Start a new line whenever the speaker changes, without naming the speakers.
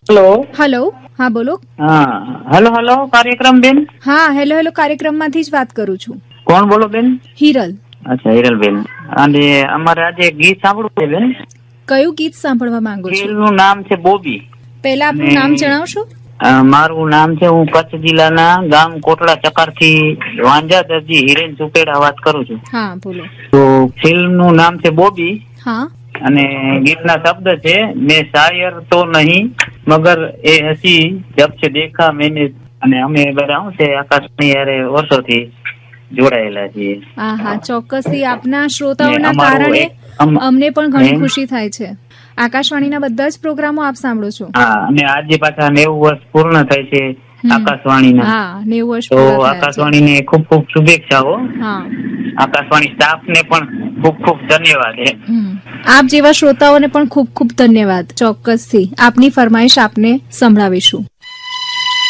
Hello.
Hello, હા બોલો.
હા, હેલો હેલો કાર્યક્રમ બેન.
હા, હેલો હેલો કાર્યક્રમમાંથી જ વાત કરું છું.
કોણ બોલો બેન?
હિરલ.
અચ્છા, હિરલબેન. અને અમારે આજે એક ગીત સાંભળવું છે બેન.
કયું ગીત સાંભળવા માંગો છો?
ફિલ્મનું નામ છે બોબી.
પહેલા આપનું નામ જણાવશો?
મારું નામ છે, હું કચ્છ જિલ્લાના ગામ કોટડા ચકારથી વાંજા દરજી હિરેન સુપેડા વાત કરું છું.
હા બોલો.
તો ફિલ્મનું નામ છે બોબી.
હા.
અને ગીતના શબ્દ છે, મેં શાયર તો નહીં મગર એ હસી જબ છે દેખા મેને. અને અમે બધા શું છે, આકાશની યારે વર્ષોથી જોડાયેલા છીએ.
હા હા, ચોક્કસથી આપના શ્રોતાઓના
અમારું
કારણે
એક
અમને પણ ઘણી ખુશી થાય છે. આકાશવાણીના બધા જ પ્રોગ્રામો આપ સાંભળો છો.
હા, અને આજે પાછા 90 વર્ષ પૂર્ણ થાય છે આકાશવાણીના.
હા, 90 વર્ષ
તો
પૂરા થયા છે.
આકાશવાણીને ખૂબ ખૂબ શુભેચ્છાઓ.
હા,
આકાશવાણી સ્ટાફને પણ ખૂબ ખૂબ ધન્યવાદ.
આપ જેવા શ્રોતાઓને પણ ખૂબ ખૂબ ધન્યવાદ. ચોક્કસથી આપની ફરમાઈશ આપને સંભળાવીશું.